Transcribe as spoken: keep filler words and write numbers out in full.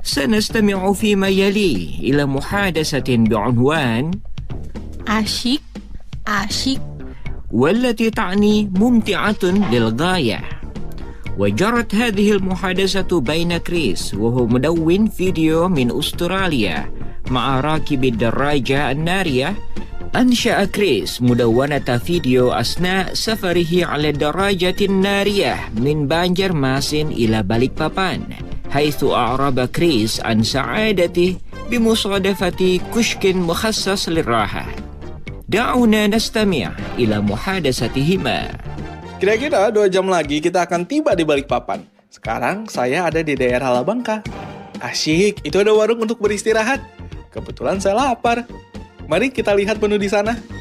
سنستمع فيما يلي إلى محادثة بعنوان Asyik, asyik. والتي تعني ممتعة للغاية. وجرت هذه المحادثة بين كريس وهو مدون فيديو من أستراليا مع راكب الدراجة النارية. أنشأ كريس مدونة فيديو أثناء سفره على الدراجة النارية من بانجرماسين إلى باليكبابان، حيث أعرب كريس عن سعادته بمصادفة كشك مخصص للراحة. دعونا نستمع إلى محادثتهما. Kira-kira dua jam lagi kita akan tiba di Balikpapan. Sekarang saya ada di daerah Labangka. Asyik, itu ada warung untuk beristirahat. Kebetulan saya lapar. Mari kita lihat menu di sana.